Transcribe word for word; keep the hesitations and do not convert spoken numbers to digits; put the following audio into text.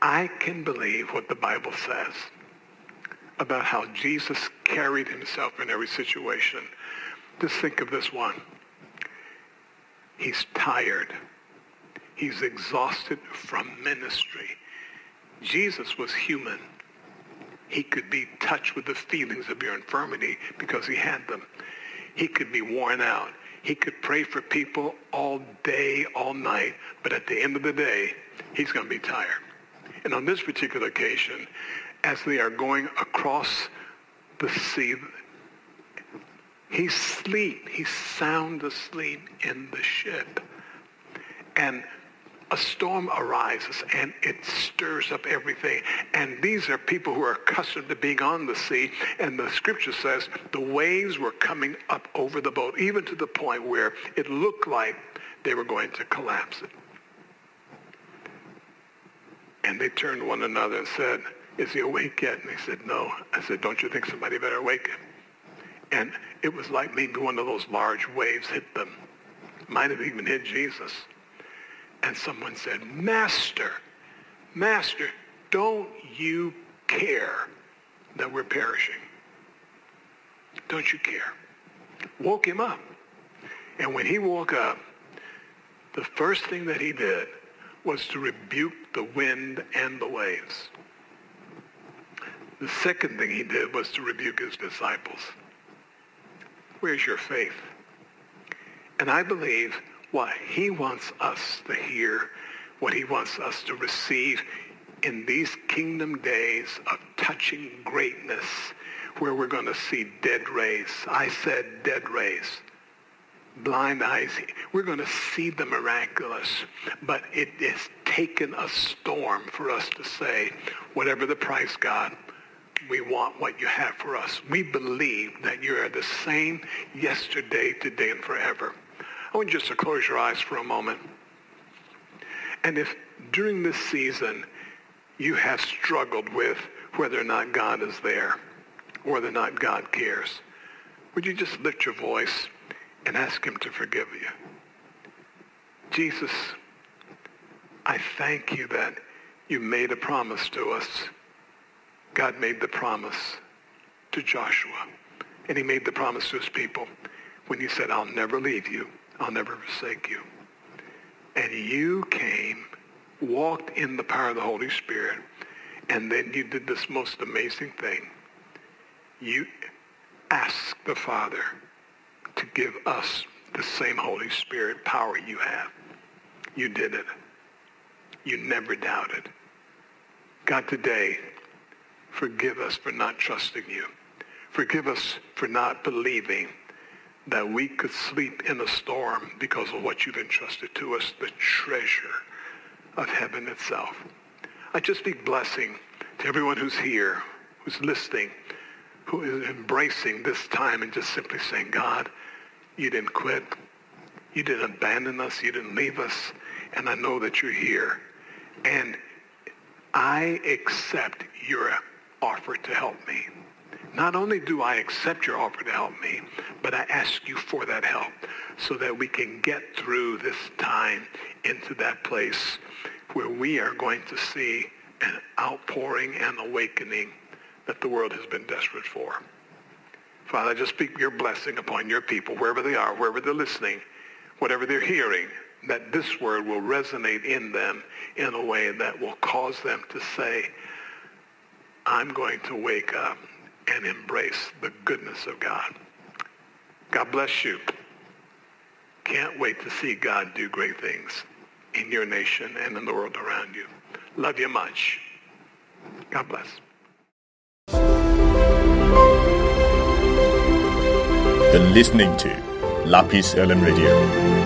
I can believe what the Bible says about how Jesus carried himself in every situation. Just think of this one. He's tired. He's exhausted from ministry. Jesus was human. He could be touched with the feelings of your infirmity because he had them. He could be worn out. He could pray for people all day, all night, but at the end of the day, he's going to be tired. And on this particular occasion, as they are going across the sea, he's asleep. He's sound asleep in the ship. And a storm arises and it stirs up everything. And these are people who are accustomed to being on the sea. And the scripture says the waves were coming up over the boat, even to the point where it looked like they were going to collapse it. And they turned to one another and said, is he awake yet? And they said, no. I said, don't you think somebody better wake him? And it was like maybe one of those large waves hit them. Might have even hit Jesus. And someone said, Master, Master, don't you care that we're perishing? Don't you care? Woke him up. And when he woke up, the first thing that he did was to rebuke the wind and the waves. The second thing he did was to rebuke his disciples. Where's your faith? And I believe what he wants us to hear, what he wants us to receive in these kingdom days of touching greatness, where we're going to see dead raised. I said dead raised. Blind eyes. We're going to see the miraculous, but it has taken a storm for us to say, whatever the price, God, we want what you have for us. We believe that you are the same yesterday, today, and forever. I want you just to close your eyes for a moment. And if during this season you have struggled with whether or not God is there, or whether or not God cares, would you just lift your voice and ask him to forgive you? Jesus, I thank you that you made a promise to us. God made the promise to Joshua, and he made the promise to his people when he said, I'll never leave you. I'll never forsake you. And you came, walked in the power of the Holy Spirit, and then you did this most amazing thing. You asked the Father to give us the same Holy Spirit power you have. You did it. You never doubted. God, today, forgive us for not trusting you. Forgive us for not believing that we could sleep in a storm because of what you've entrusted to us, the treasure of heaven itself. I just speak blessing to everyone who's here, who's listening, who is embracing this time and just simply saying, God, you didn't quit. You didn't abandon us. You didn't leave us. And I know that you're here. And I accept your offer to help me. Not only do I accept your offer to help me, but I ask you for that help so that we can get through this time into that place where we are going to see an outpouring and awakening that the world has been desperate for. Father, I just speak your blessing upon your people, wherever they are, wherever they're listening, whatever they're hearing, that this word will resonate in them in a way that will cause them to say, I'm going to wake up and embrace the goodness of God. God bless you. Can't wait to see God do great things in your nation and in the world around you. Love you much. God bless. You're listening to Lapis L M Radio.